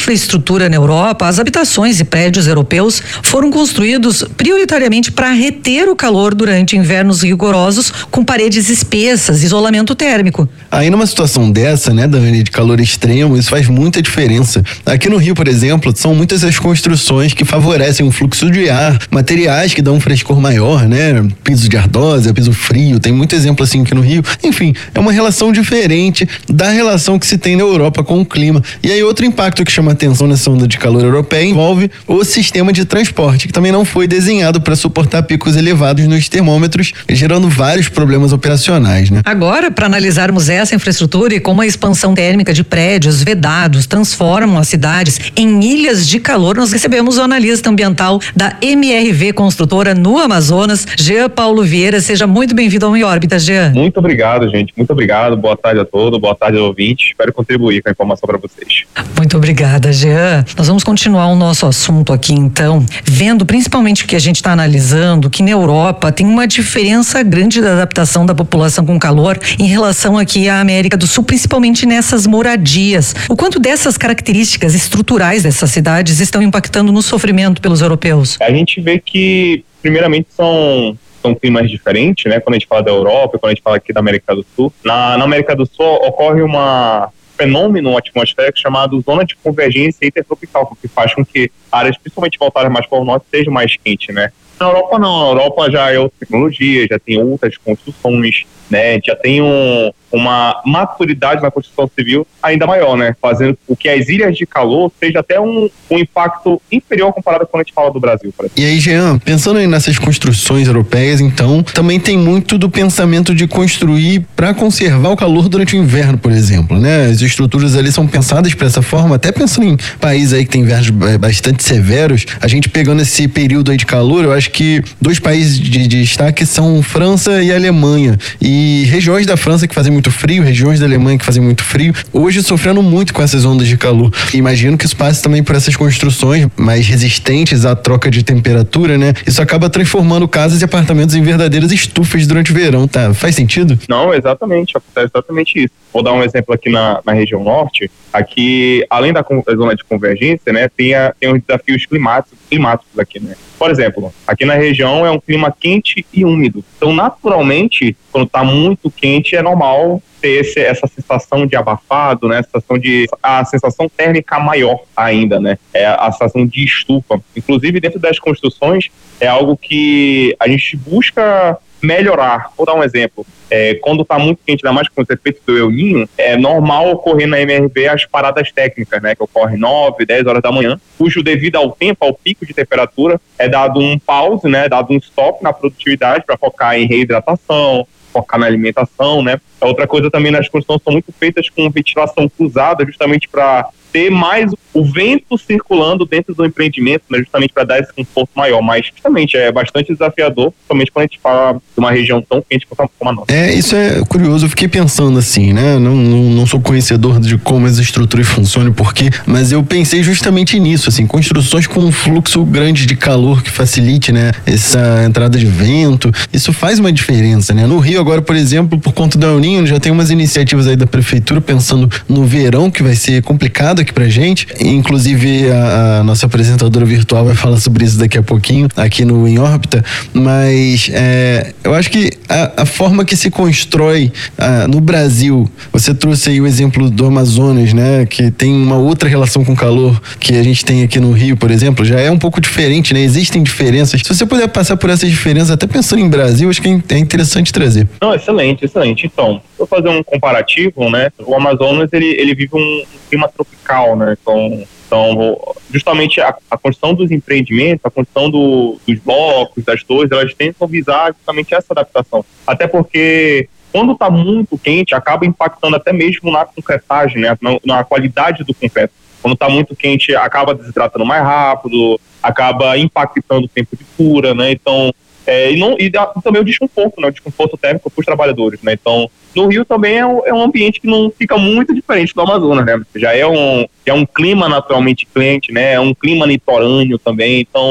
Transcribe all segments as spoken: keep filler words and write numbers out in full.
infraestrutura na Europa, as habitações e prédios europeus foram construídos prioritariamente para reter o calor durante invernos rigorosos, com paredes espessas, isolamento térmico. Aí numa situação dessa, né, Dani, de calor extremo, isso faz muita diferença. Aqui no Rio, por exemplo, são muitas as construções que favorecem o fluxo de ar, materiais que dão um frescor maior, né, piso de ardósia, piso frio, tem muito exemplo assim aqui no Rio. Enfim, é uma relação diferente da relação que se tem na Europa com o clima. E aí outro impacto que chama atenção nessa onda de calor europeia envolve o sistema de transporte, que também não foi desenhado para suportar picos elevados nos termômetros, gerando vários problemas operacionais, né? Agora, para analisarmos essa infraestrutura e como a expansão térmica de prédios vedados transformam as cidades em ilhas de calor, nós recebemos o analista ambiental da M R V Construtora no Amazonas, Jean Paulo Vieira. Seja muito bem-vindo ao Em Órbita, Jean. Muito obrigado, gente. Muito obrigado. Boa tarde a todos. Boa tarde aos ouvintes. Espero contribuir com a informação para vocês. Muito obrigada, Jean. Nós vamos continuar o nosso assunto aqui, então, vendo principalmente o que a gente está analisando, que na Europa tem uma diferença grande da adaptação da população com calor em relação aqui à América do Sul, principalmente nessas moradias. O quanto dessas características estruturais dessas cidades estão impactando no sofrimento pelos europeus? A gente vê que, primeiramente, são são climas diferentes, né? Quando a gente fala da Europa, quando a gente fala aqui da América do Sul. Na, na América do Sul ocorre uma fenômeno atmosférico chamado zona de convergência intertropical, que faz com que áreas, principalmente voltadas mais para o norte, sejam mais quentes, né? Na Europa não, na Europa já é outra tecnologia, já tem outras construções, né? Já tem um, uma maturidade na construção civil ainda maior, né? Fazendo com que as ilhas de calor seja até um, um impacto inferior comparado quando a gente fala do Brasil, por exemplo. E aí, Jean, pensando aí nessas construções europeias, então, também tem muito do pensamento de construir para conservar o calor durante o inverno, por exemplo, né? As estruturas ali são pensadas para essa forma, até pensando em países aí que tem invernos bastante severos, a gente pegando esse período aí de calor, eu acho que dois países de, de destaque são França e Alemanha. E regiões da França que fazem muito frio, regiões da Alemanha que fazem muito frio, hoje sofrendo muito com essas ondas de calor. Imagino que isso passe também por essas construções mais resistentes à troca de temperatura, né? Isso acaba transformando casas e apartamentos em verdadeiras estufas durante o verão, tá? Faz sentido? Não, exatamente, acontece exatamente isso. Vou dar um exemplo aqui na, na região norte. Aqui, além da zona de convergência, né, tem, a, tem os desafios climáticos, climáticos aqui, né? Por exemplo, aqui na região é um clima quente e úmido. Então, naturalmente, quando está muito quente, é normal ter esse, essa sensação de abafado, né? A sensação de a sensação térmica maior ainda, né? É a sensação de estufa. Inclusive, dentro das construções, é algo que a gente busca melhorar. Vou dar um exemplo. É, quando está muito quente, ainda mais com os efeitos do El Niño, é normal ocorrer na M R V as paradas técnicas, né, que ocorrem nove, dez horas da manhã, cujo devido ao tempo, ao pico de temperatura, é dado um pause, né, dado um stop na produtividade para focar em reidratação, focar na alimentação, né. Outra coisa também, nas construções são muito feitas com ventilação cruzada, justamente para ter mais o vento circulando dentro do empreendimento, né, justamente para dar esse conforto maior, mas justamente é bastante desafiador, principalmente quando a gente fala de uma região tão quente como a nossa. É, isso é curioso, eu fiquei pensando assim, né, não, não, não sou conhecedor de como as estruturas funcionam, porque, mas eu pensei justamente nisso, assim, construções com um fluxo grande de calor que facilite, né, essa entrada de vento, isso faz uma diferença, né, no Rio agora, por exemplo, por conta do El Niño, já tem umas iniciativas aí da prefeitura pensando no verão, que vai ser complicado aqui pra gente, inclusive a, a nossa apresentadora virtual vai falar sobre isso daqui a pouquinho, aqui no Em Órbita, mas é, eu acho que a, a forma que se constrói a, no Brasil, você trouxe aí o exemplo do Amazonas, né, que tem uma outra relação com o calor que a gente tem aqui no Rio, por exemplo, já é um pouco diferente, né, existem diferenças. Se você puder passar por essas diferenças, até pensando em Brasil, acho que é interessante trazer. Não, excelente, excelente. Então, vou fazer um comparativo, né, o Amazonas, ele, ele vive um clima tropical, né, então, então justamente a, a construção dos empreendimentos, a construção do, dos blocos, das torres, elas tentam visar justamente essa adaptação, até porque quando está muito quente, acaba impactando até mesmo na concretagem, né, na, na qualidade do concreto. Quando está muito quente, acaba desidratando mais rápido, acaba impactando o tempo de cura, né, então É, e, não, e, dá, e também o desconforto, né, o desconforto térmico para os trabalhadores, né, então no Rio também é um, é um ambiente que não fica muito diferente do Amazonas, né, já é um, é um clima naturalmente quente, né, é um clima litorâneo também, então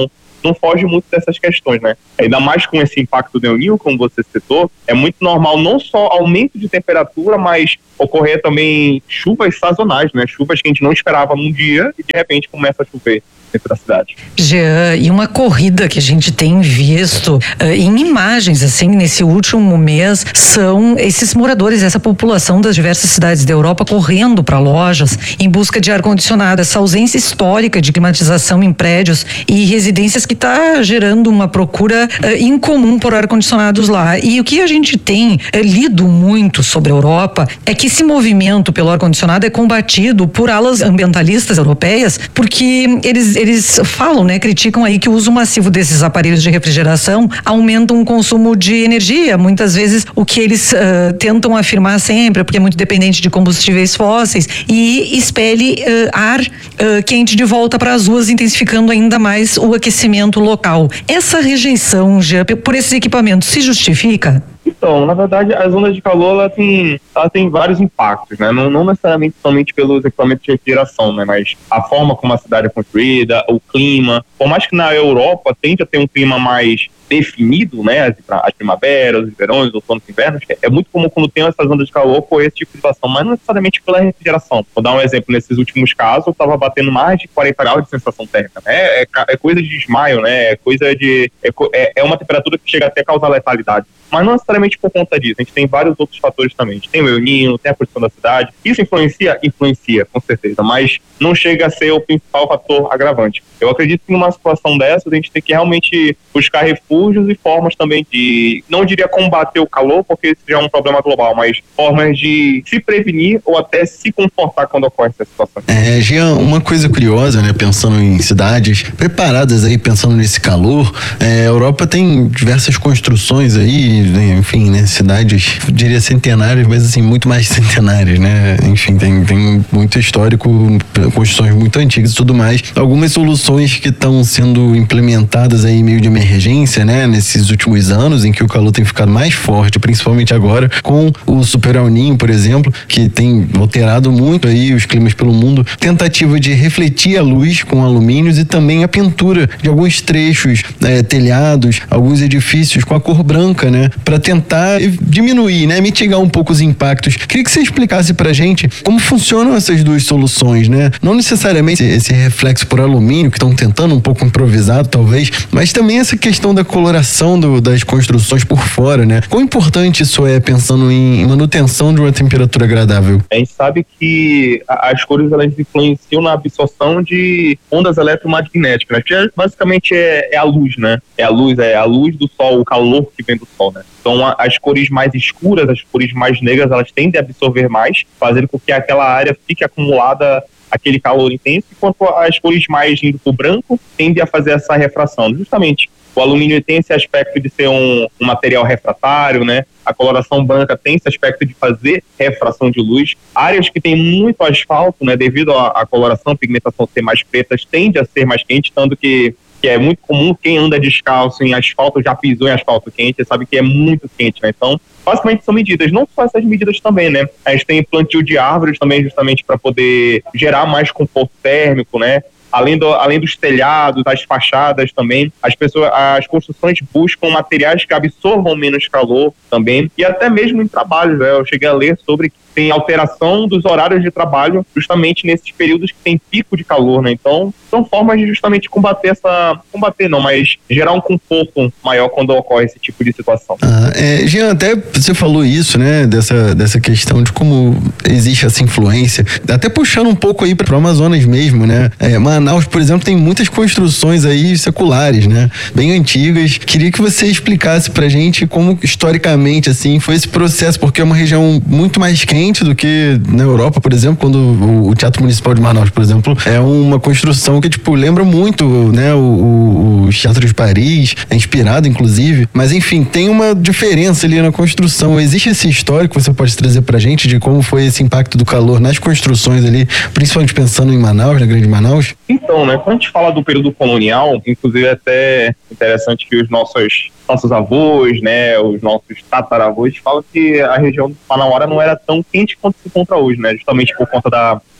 não foge muito dessas questões, né? Ainda mais com esse impacto do El Niño, como você citou, é muito normal não só aumento de temperatura, mas ocorrer também chuvas sazonais, né? Chuvas que a gente não esperava num dia e de repente começa a chover dentro da cidade. Jean, e uma corrida que a gente tem visto uh, em imagens, assim, nesse último mês, são esses moradores, essa população das diversas cidades da Europa correndo para lojas em busca de ar-condicionado, essa ausência histórica de climatização em prédios e residências que está gerando uma procura uh, incomum por ar-condicionados lá. E o que a gente tem uh, lido muito sobre a Europa é que esse movimento pelo ar-condicionado é combatido por alas ambientalistas europeias, porque eles Eles falam, né, criticam aí que o uso massivo desses aparelhos de refrigeração aumenta o consumo de energia. Muitas vezes o que eles uh, tentam afirmar sempre, porque é muito dependente de combustíveis fósseis, e expele uh, ar uh, quente de volta para as ruas, intensificando ainda mais o aquecimento local. Essa rejeição, Jean, por esses equipamentos se justifica? Então, na verdade, as ondas de calor, ela tem, ela tem vários impactos, né? Não, não necessariamente somente pelos equipamentos de refrigeração, né? Mas a forma como a cidade é construída, o clima. Por mais que na Europa tende a ter um clima mais definido, né? As, as primaveras, os verões, os outonos e invernos, é muito comum quando tem essas ondas de calor ocorrer esse tipo de situação, mas não necessariamente pela refrigeração. Vou dar um exemplo, nesses últimos casos, eu estava batendo mais de quarenta graus de sensação térmica, né? É, é coisa de desmaio, né? É coisa de... É, é uma temperatura que chega até a causar letalidade. Mas não necessariamente por conta disso, a gente tem vários outros fatores também. A gente tem o El Niño, tem a posição da cidade. Isso influencia? Influencia, com certeza, mas não chega a ser o principal fator agravante. Eu acredito que numa situação dessa, a gente tem que realmente buscar refúgios e formas também de, não diria combater o calor, porque isso já é um problema global, mas formas de se prevenir ou até se confortar quando ocorre essa situação. É, Jean, uma coisa curiosa, né, pensando em cidades preparadas aí, pensando nesse calor, é, a Europa tem diversas construções aí, enfim, né, cidades, eu diria centenárias, mas assim, muito mais centenárias, né, enfim, tem, tem muito histórico, construções muito antigas e tudo mais. Algumas soluções que estão sendo implementadas aí meio de emergência, né, nesses últimos anos, em que o calor tem ficado mais forte, principalmente agora, com o Super El Niño, por exemplo, que tem alterado muito aí os climas pelo mundo, tentativa de refletir a luz com alumínios e também a pintura de alguns trechos, é, telhados, alguns edifícios com a cor branca, né, para tentar diminuir, né, mitigar um pouco os impactos. Queria que você explicasse pra gente como funcionam essas duas soluções, né? Não necessariamente esse reflexo por alumínio, que estão tentando um pouco improvisado, talvez, mas também essa questão da coloração do, das construções por fora, né? Quão importante isso é, pensando em manutenção de uma temperatura agradável? A gente sabe que as cores, elas influenciam na absorção de ondas eletromagnéticas, né? Que basicamente é, é a luz, né? É a luz, é a luz do sol, o calor que vem do sol, né? Então, a, as cores mais escuras, as cores mais negras, elas tendem a absorver mais, fazendo com que aquela área fique acumulada aquele calor intenso, enquanto as cores mais indo para o branco tendem a fazer essa refração. Justamente, o alumínio tem esse aspecto de ser um, um material refratário, né? A coloração branca tem esse aspecto de fazer refração de luz. Áreas que tem muito asfalto, né? Devido à coloração, a pigmentação ser mais pretas, tende a ser mais quente, tanto que que é muito comum, quem anda descalço em asfalto, já pisou em asfalto quente, sabe que é muito quente, né? Então, basicamente são medidas, não só essas medidas também, né? A gente tem plantio de árvores também, justamente para poder gerar mais conforto térmico, né? Além, do, além dos telhados, das fachadas também, as pessoas, as construções buscam materiais que absorvam menos calor também, e até mesmo em trabalho, né? Eu cheguei a ler sobre que tem alteração dos horários de trabalho justamente nesses períodos que tem pico de calor, né? Então, são formas de justamente combater essa... Combater não, mas gerar um conforto maior quando ocorre esse tipo de situação. Ah, é, Jean, até você falou isso, né? Dessa, dessa questão de como existe essa influência. Até puxando um pouco aí para o Amazonas mesmo, né? É, Manaus, por exemplo, tem muitas construções aí seculares, né? Bem antigas. Queria que você explicasse pra gente como, historicamente, assim, foi esse processo, porque é uma região muito mais quente do que na Europa, por exemplo, quando o, o Teatro Municipal de Manaus, por exemplo, é uma construção que, tipo, lembra muito, né, o, o, o Teatro de Paris, é inspirado, inclusive, mas, enfim, tem uma diferença ali na construção. Existe esse histórico que você pode trazer pra gente de como foi esse impacto do calor nas construções ali, principalmente pensando em Manaus, na Grande Manaus? Então, né, quando a gente fala do período colonial, inclusive é até interessante que os nossos nossos avós, né, os nossos tataravós falam que a região do Manauara não era tão quente quanto se encontra hoje, né, justamente por conta da,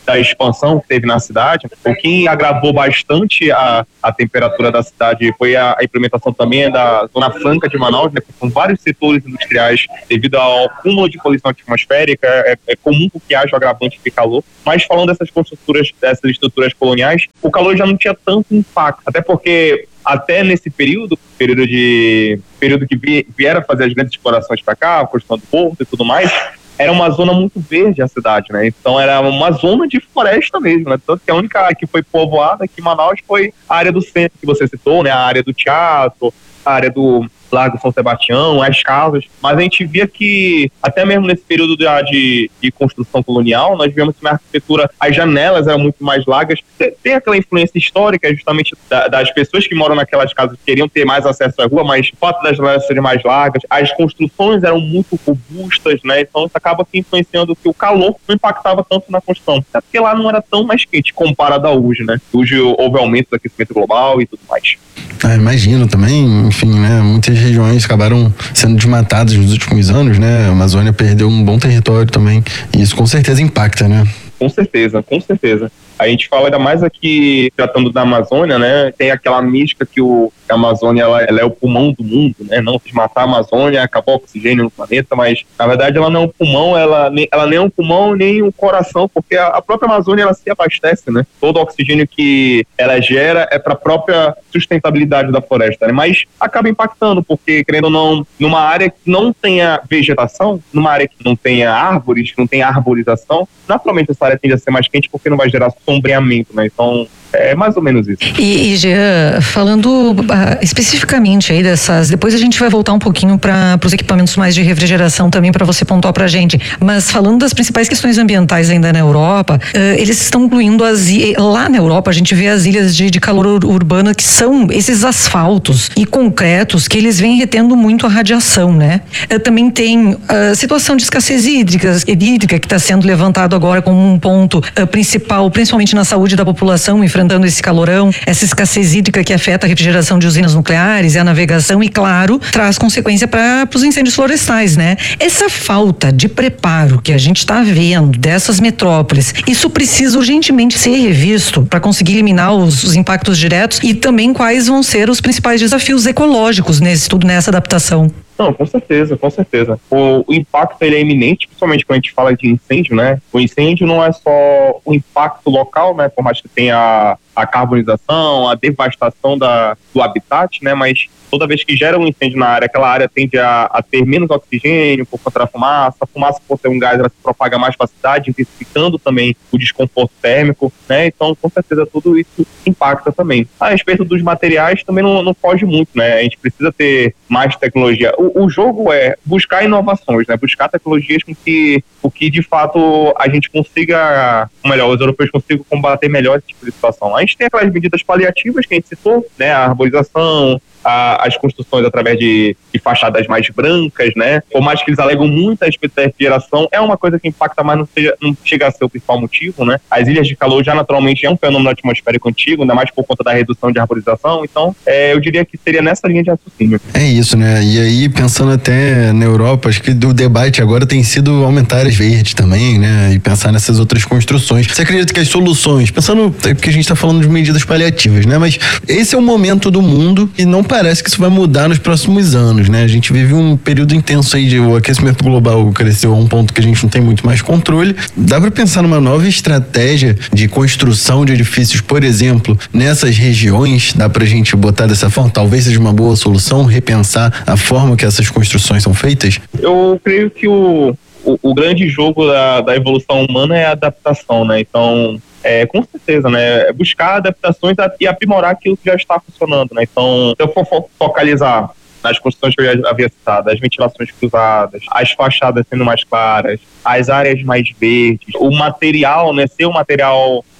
da expansão que teve na cidade. O que agravou bastante a, a temperatura da cidade foi a, a implementação também da Zona Franca de Manaus, né, com vários setores industriais devido ao acúmulo de poluição atmosférica. É, é comum que haja o agravante de calor, mas falando dessas construturas, dessas estruturas coloniais, o calor já não tinha tanto impacto, até porque até nesse período, período de período que vieram fazer as grandes explorações para cá, a construção do porto e tudo mais, era uma zona muito verde a cidade, né? Então era uma zona de floresta mesmo, né? Tanto que a única que foi povoada aqui em Manaus foi a área do centro que você citou, né? A área do teatro, a área do Largo São Sebastião, as casas, mas a gente via que até mesmo nesse período de, de, de construção colonial, nós vemos que na arquitetura as janelas eram muito mais largas. Tem aquela influência histórica justamente da, das pessoas que moram naquelas casas que queriam ter mais acesso à rua, mas o fato das janelas serem mais largas, as construções eram muito robustas, né? Então isso acaba que influenciando que o calor não impactava tanto na construção, até porque lá não era tão mais quente comparado a hoje, né? Hoje houve aumento do aquecimento global e tudo mais. Ah, imagino também, enfim, né? Muitas regiões acabaram sendo desmatadas nos últimos anos, né? A Amazônia perdeu um bom território também, e isso com certeza impacta, né? Com certeza, com certeza. A gente fala ainda mais aqui, tratando da Amazônia, né? Tem aquela mística que o, a Amazônia ela, ela é o pulmão do mundo, né? Não desmatar a Amazônia, acabou o oxigênio no planeta, mas na verdade ela não é um pulmão, ela, ela nem é um pulmão, nem um coração, porque a, a própria Amazônia ela se abastece, né? Todo o oxigênio que ela gera é para a própria sustentabilidade da floresta, né? Mas acaba impactando, porque, querendo ou não, numa área que não tenha vegetação, numa área que não tenha árvores, que não tenha arborização, naturalmente essa área tende a ser mais quente porque não vai gerar sombreamento, né? Então, é mais ou menos isso. E, e Jean, falando uh, especificamente aí dessas, depois a gente vai voltar um pouquinho para os equipamentos mais de refrigeração também para você pontuar para a gente, mas falando das principais questões ambientais ainda na Europa, uh, eles estão incluindo as lá na Europa a gente vê as ilhas de, de calor ur, urbana, que são esses asfaltos e concretos que eles vêm retendo muito a radiação, né? Uh, também tem a uh, situação de escassez hídrica, hídrica que está sendo levantado agora como um ponto uh, principal, principalmente na saúde da população, enfrentando esse calorão, essa escassez hídrica que afeta a refrigeração de usinas nucleares e a navegação e, claro, traz consequência para os incêndios florestais, né? Essa falta de preparo que a gente está vendo dessas metrópoles, isso precisa urgentemente ser revisto para conseguir eliminar os, os impactos diretos, e também quais vão ser os principais desafios ecológicos nesse tudo, nessa adaptação. Não, com certeza, com certeza. O, o impacto ele é iminente, principalmente quando a gente fala de incêndio, né? O incêndio não é só o impacto local, né? Por mais que tenha a, a carbonização, a devastação da, do habitat, né? Mas toda vez que gera um incêndio na área, aquela área tende a, a ter menos oxigênio por conta da fumaça. A fumaça, por ser um gás, ela se propaga mais facilidade, intensificando também o desconforto térmico, né? Então, com certeza, tudo isso impacta também. A respeito dos materiais, também não, não foge muito, né? A gente precisa ter mais tecnologia. O, o jogo é buscar inovações, né? Buscar tecnologias com que, o que, de fato, a gente consiga, ou melhor, os europeus consigam combater melhor esse tipo de situação. A gente tem aquelas medidas paliativas que a gente citou, né? A arborização, A, as construções através de, de fachadas mais brancas, né? Por mais que eles alegam muito a respeito da refrigeração, é uma coisa que impacta, mas não, seja, não chega a ser o principal motivo, né? As ilhas de calor já naturalmente é um fenômeno atmosférico antigo, ainda mais por conta da redução de arborização, então é, eu diria que seria nessa linha de raciocínio. É isso, né? E aí, pensando até na Europa, acho que o debate agora tem sido aumentar áreas verdes também, né? E pensar nessas outras construções. Você acredita que as soluções, pensando, é porque a gente está falando de medidas paliativas, né? Mas esse é o momento do mundo e não parece que isso vai mudar nos próximos anos, né? A gente vive um período intenso aí de o aquecimento global cresceu a um ponto que a gente não tem muito mais controle. Dá para pensar numa nova estratégia de construção de edifícios, por exemplo, nessas regiões? Dá pra gente botar dessa forma? Talvez seja uma boa solução repensar a forma que essas construções são feitas? Eu creio que o, o, o grande jogo da, da evolução humana é a adaptação, né? Então, É, com certeza, né? Buscar adaptações e aprimorar aquilo que já está funcionando, né? Então, se eu for focalizar nas construções que eu já havia citado, as ventilações cruzadas, as fachadas sendo mais claras, as áreas mais verdes, o material, né? Ser um material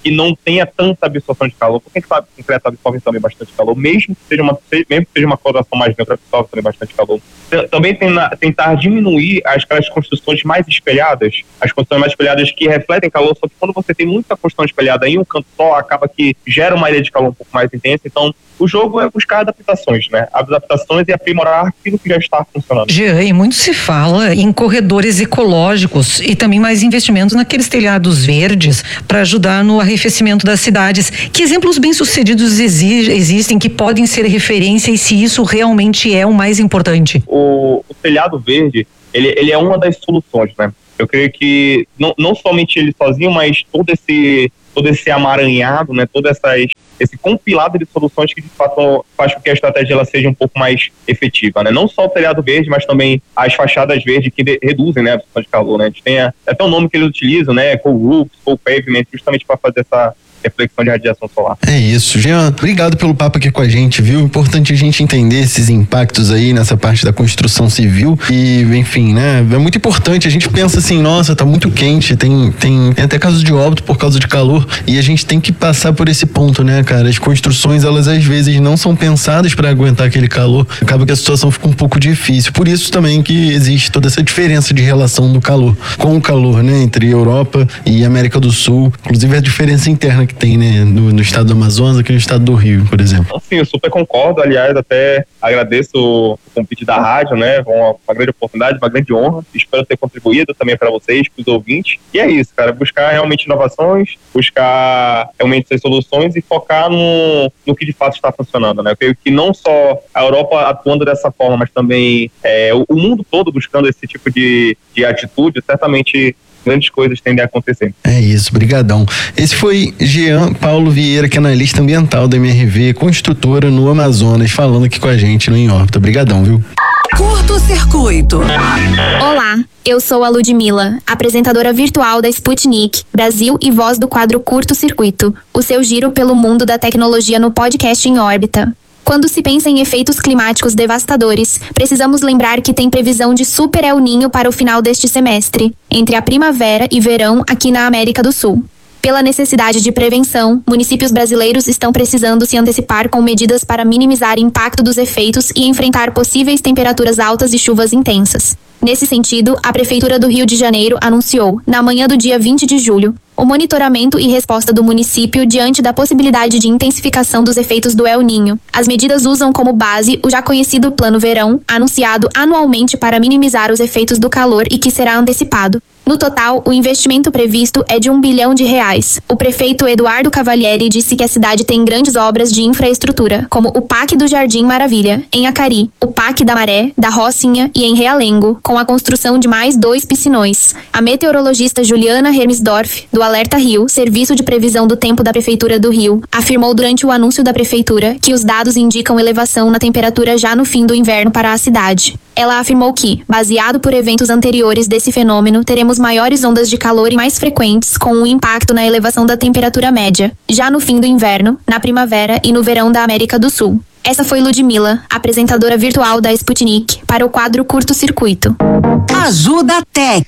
que não tenha tanta absorção de calor, porque a gente sabe que concreto absorve também bastante calor, mesmo que seja uma, mesmo que seja uma coloração mais neutra, absorve também bastante calor. Também tem na, tentar diminuir as, aquelas construções mais espelhadas, as construções mais espelhadas que refletem calor, só que quando você tem muita construção espelhada em um canto só, acaba que gera uma ilha de calor um pouco mais intensa. Então, o jogo é buscar adaptações, né? Adaptações e aprimorar aquilo que já está funcionando. Jean, e muito se fala em corredores ecológicos e também mais investimentos naqueles telhados verdes para ajudar no arrefecimento das cidades. Que exemplos bem-sucedidos exi- existem que podem ser referência e se isso realmente é o mais importante? O, o telhado verde, ele, ele é uma das soluções, né? Eu creio que não, não somente ele sozinho, mas todo esse, todo esse amaranhado, né? Todo essas, esse compilado de soluções que de fato faz com que a estratégia ela seja um pouco mais efetiva, né? Não só o telhado verde, mas também as fachadas verdes que de, reduzem, né, a absorção de calor, né? A gente tem a, até o nome que eles utilizam, né? Cold roofs, cold pavement, justamente para fazer essa reflexão de radiação solar. É isso, Jean, obrigado pelo papo aqui com a gente, viu? Importante a gente entender esses impactos aí nessa parte da construção civil e, enfim, né? É muito importante, a gente pensa assim, nossa, tá muito quente, tem, tem, tem até casos de óbito por causa de calor e a gente tem que passar por esse ponto, né, cara? As construções, elas às vezes não são pensadas para aguentar aquele calor, acaba que a situação fica um pouco difícil, por isso também que existe toda essa diferença de relação do calor, com o calor, né, entre Europa e América do Sul, inclusive a diferença interna que tem, né, no, no estado do Amazonas, aqui no estado do Rio, por exemplo. Sim, eu super concordo, aliás, até agradeço o convite da rádio, né, uma, uma grande oportunidade, uma grande honra, espero ter contribuído também para vocês, para os ouvintes, e é isso, cara, buscar realmente inovações, buscar realmente essas soluções e focar no, no que de fato está funcionando, né, eu creio que não só a Europa atuando dessa forma, mas também é, o, o mundo todo buscando esse tipo de, de atitude, certamente grandes coisas tendem a acontecer. É isso, brigadão. Esse foi Jean Paulo Vieira, que é analista ambiental da M R V, construtora no Amazonas, falando aqui com a gente no Em Órbita. Brigadão, viu? Curto Circuito. Olá, eu sou a Ludmila, apresentadora virtual da Sputnik, Brasil e voz do quadro Curto Circuito, o seu giro pelo mundo da tecnologia no podcast Em Órbita. Quando se pensa em efeitos climáticos devastadores, precisamos lembrar que tem previsão de super El Niño para o final deste semestre, entre a primavera e verão aqui na América do Sul. Pela necessidade de prevenção, municípios brasileiros estão precisando se antecipar com medidas para minimizar o impacto dos efeitos e enfrentar possíveis temperaturas altas e chuvas intensas. Nesse sentido, a Prefeitura do Rio de Janeiro anunciou, na manhã do dia vinte de julho, o monitoramento e resposta do município diante da possibilidade de intensificação dos efeitos do El Niño. As medidas usam como base o já conhecido Plano Verão, anunciado anualmente para minimizar os efeitos do calor e que será antecipado. No total, o investimento previsto é de um bilhão de reais. O prefeito Eduardo Cavalieri disse que a cidade tem grandes obras de infraestrutura, como o Parque do Jardim Maravilha, em Acari, o Parque da Maré, da Rocinha e em Realengo, com a construção de mais dois piscinões. A meteorologista Juliana Hermsdorf, do Alerta Rio, Serviço de Previsão do Tempo da Prefeitura do Rio, afirmou durante o anúncio da prefeitura que os dados indicam elevação na temperatura já no fim do inverno para a cidade. Ela afirmou que, baseado por eventos anteriores desse fenômeno, teremos maiores ondas de calor e mais frequentes, com um impacto na elevação da temperatura média, já no fim do inverno, na primavera e no verão da América do Sul. Essa foi Ludmila, apresentadora virtual da Sputnik, para o quadro Curto Circuito. Ajuda Tech.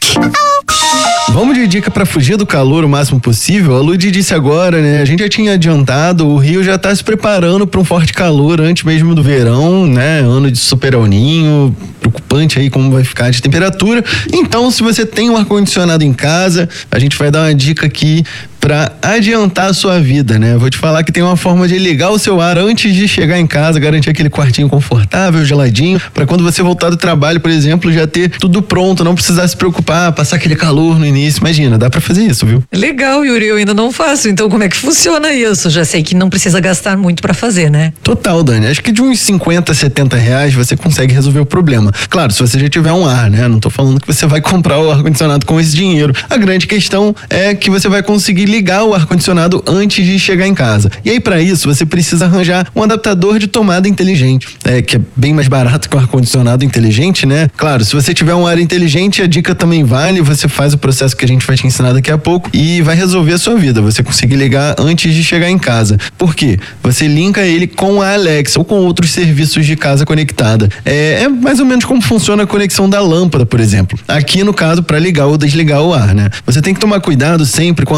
Vamos de dica para fugir do calor o máximo possível? A Lud disse agora, né? A gente já tinha adiantado, o Rio já está se preparando para um forte calor antes mesmo do verão, né? Ano de super El Niño, preocupante aí como vai ficar de temperatura. Então, se você tem um ar-condicionado em casa, a gente vai dar uma dica aqui para adiantar a sua vida, né? Vou te falar que tem uma forma de ligar o seu ar antes de chegar em casa, garantir aquele quartinho confortável, geladinho, para quando você voltar do trabalho, por exemplo, já ter tudo pronto, não precisar se preocupar, passar aquele calor no início. Imagina, dá para fazer isso, viu? Legal, Yuri, eu ainda não faço, então como é que funciona isso? Já sei que não precisa gastar muito para fazer, né? Total, Dani, acho que de uns cinquenta, setenta reais você consegue resolver o problema. Claro, se você já tiver um ar, né? Não tô falando que você vai comprar o ar-condicionado com esse dinheiro. A grande questão é que você vai conseguir ligar o ar-condicionado antes de chegar em casa. E aí, para isso, você precisa arranjar um adaptador de tomada inteligente, é, que é bem mais barato que o ar-condicionado inteligente, né? Claro, se você tiver um ar inteligente, a dica também vale, você faz o processo que a gente vai te ensinar daqui a pouco e vai resolver a sua vida, você conseguir ligar antes de chegar em casa. Por quê? Você linka ele com a Alexa ou com outros serviços de casa conectada. É, é mais ou menos como funciona a conexão da lâmpada, por exemplo. Aqui, no caso, para ligar ou desligar o ar, né? Você tem que tomar cuidado sempre com a amperagem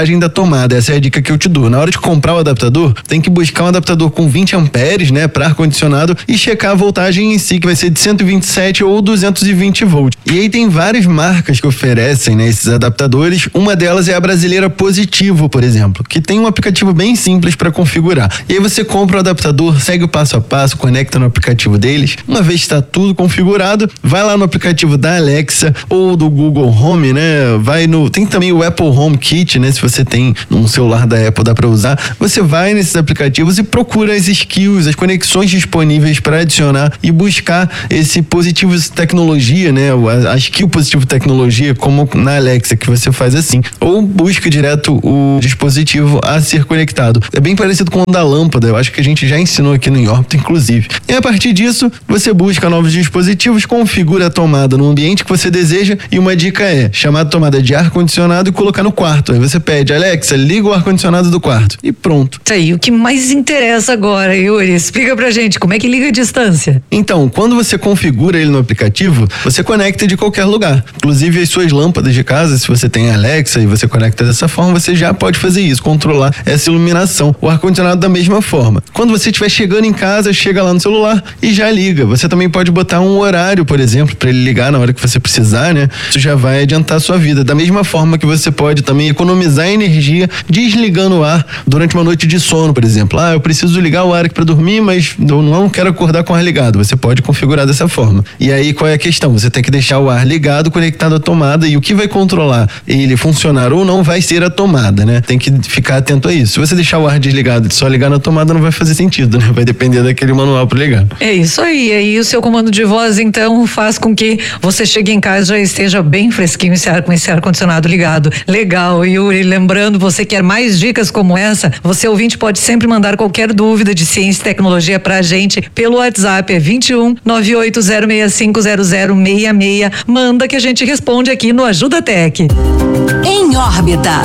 voltagem da tomada. Essa é a dica que eu te dou. Na hora de comprar o adaptador, tem que buscar um adaptador com vinte amperes, né, para ar-condicionado e checar a voltagem em si, que vai ser de cento e vinte e sete ou duzentos e vinte volts. E aí tem várias marcas que oferecem, né, esses adaptadores. Uma delas é a brasileira Positivo, por exemplo, que tem um aplicativo bem simples para configurar. E aí você compra o adaptador, segue o passo a passo, conecta no aplicativo deles. Uma vez está tudo configurado, vai lá no aplicativo da Alexa ou do Google Home, né? Vai no, tem também o Apple Home Kit, né? Se você tem um celular da Apple, dá para usar. Você vai nesses aplicativos e procura as skills, as conexões disponíveis para adicionar e buscar esse Positivo Tecnologia, né? A, a skill Positivo Tecnologia, como na Alexa, que você faz assim. Ou busca direto o dispositivo a ser conectado. É bem parecido com o da lâmpada, eu acho que a gente já ensinou aqui no Inórbita, inclusive. E a partir disso, você busca novos dispositivos, configura a tomada no ambiente que você deseja e uma dica é chamar a tomada de ar-condicionado e colocar no quarto. Aí você pede, Alexa, liga o ar-condicionado do quarto e pronto. Isso aí, o que mais interessa agora, Yuri, explica pra gente, como é que liga a distância? Então, quando você configura ele no aplicativo, você conecta de qualquer lugar. Inclusive as suas lâmpadas de casa, se você tem Alexa e você conecta dessa forma, você já pode fazer isso, controlar essa iluminação. O ar-condicionado da mesma forma. Quando você estiver chegando em casa, chega lá no celular e já liga. Você também pode botar um horário, por exemplo, para ele ligar na hora que você precisar, né? Isso já vai adiantar a sua vida. Da mesma forma que você pode também economizar energia desligando o ar durante uma noite de sono, por exemplo. Ah, eu preciso ligar o ar aqui para dormir, mas eu não quero acordar com o ar ligado. Você pode configurar dessa forma. E aí, qual é a questão? Você tem que deixar o ar ligado, conectado à tomada, e o que vai controlar ele funcionar ou não vai ser a tomada, né? Tem que ficar atento a isso. Se você deixar o ar desligado e só ligar na tomada, não vai fazer sentido, né? Vai depender daquele manual para ligar. É isso aí. E aí o seu comando de voz, então, faz com que você chegue em casa e já esteja bem fresquinho esse ar, com esse ar-condicionado ligado. Legal, Yuri. Lembrando, você quer mais dicas como essa? Você, ouvinte, pode sempre mandar qualquer dúvida de ciência e tecnologia pra gente pelo WhatsApp, é vinte e um, nove oito zero seis cinco zero zero seis seis. Manda que a gente responde aqui no Ajuda Tech. Em órbita.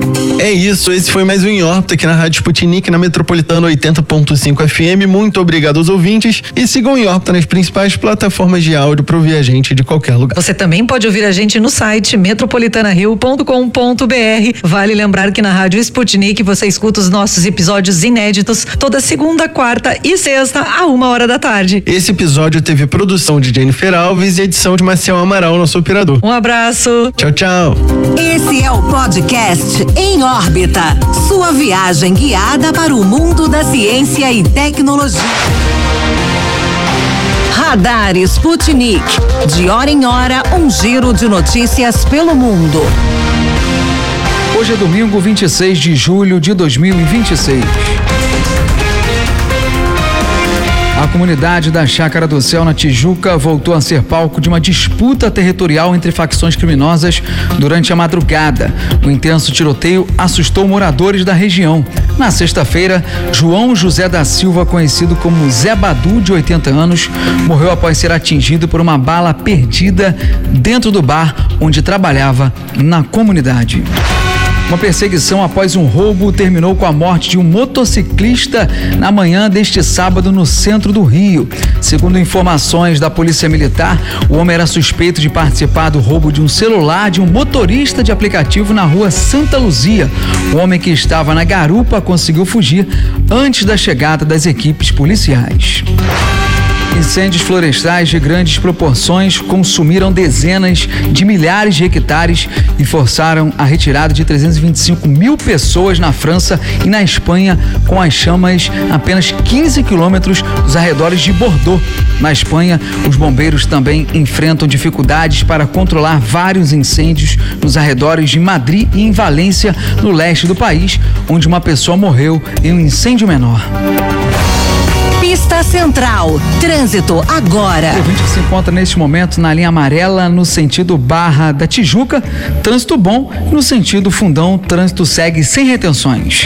É isso, esse foi mais um Em Órbita aqui na Rádio Sputnik, na Metropolitana oitenta ponto cinco F M. Muito obrigado aos ouvintes e sigam Em Órbita nas principais plataformas de áudio para ouvir a gente de qualquer lugar. Você também pode ouvir a gente no site metropolitana rio ponto com ponto b r. Vale lembrar que na Rádio Sputnik você escuta os nossos episódios inéditos toda segunda, quarta e sexta a uma hora da tarde. Esse episódio teve produção de Jennifer Alves e edição de Marcel Amaral, nosso operador. Um abraço. Tchau, tchau. Esse é o podcast Em Órbita, sua viagem guiada para o mundo da ciência e tecnologia. Radar Sputnik, de hora em hora, um giro de notícias pelo mundo. Hoje é domingo, vinte e seis de julho de dois mil e vinte e seis. A comunidade da Chácara do Céu, na Tijuca, voltou a ser palco de uma disputa territorial entre facções criminosas durante a madrugada. O intenso tiroteio assustou moradores da região. Na sexta-feira, João José da Silva, conhecido como Zé Badu, de oitenta anos, morreu após ser atingido por uma bala perdida dentro do bar onde trabalhava na comunidade. Uma perseguição após um roubo terminou com a morte de um motociclista na manhã deste sábado no centro do Rio. Segundo informações da Polícia Militar, o homem era suspeito de participar do roubo de um celular de um motorista de aplicativo na rua Santa Luzia. O homem, que estava na garupa, conseguiu fugir antes da chegada das equipes policiais. Incêndios florestais de grandes proporções consumiram dezenas de milhares de hectares e forçaram a retirada de trezentos e vinte e cinco mil pessoas na França e na Espanha, com as chamas a apenas quinze quilômetros dos arredores de Bordeaux. Na Espanha, os bombeiros também enfrentam dificuldades para controlar vários incêndios nos arredores de Madrid e em Valência, no leste do país, onde uma pessoa morreu em um incêndio menor. Pista Central, trânsito agora. O ouvinte que se encontra neste momento na linha amarela no sentido Barra da Tijuca, trânsito bom. No sentido Fundão, trânsito segue sem retenções.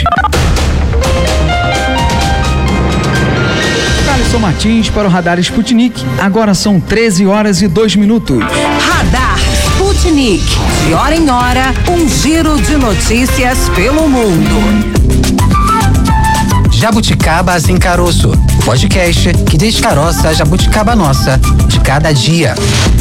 Alisson Martins para o Radar Sputnik. Agora são treze horas e dois minutos. Radar Sputnik, de hora em hora, um giro de notícias pelo mundo. Jabuticaba Sem Caroço, o podcast que descaroça a jabuticaba nossa de cada dia.